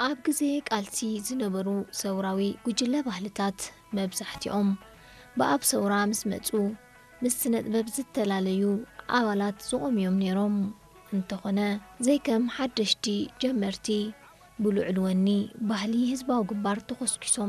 ኣብ ግዜ ቃልሲ ዝነበሩ ሰውራዊ ጉጅለ ባህልታት መብዛሕትኦም በኣብ ሰውራ ምስ መጹ ምስ ስነ-ጥበብ ዝተላለዩ ኣባላት ዝቖምዮም ነይሮም እንተኾነ ዘይከም ሓደሽቲ ጀመርቲ ብልዑል ወኒ ባህሊ ህዝባዊ ግባር ተኾስኪሶም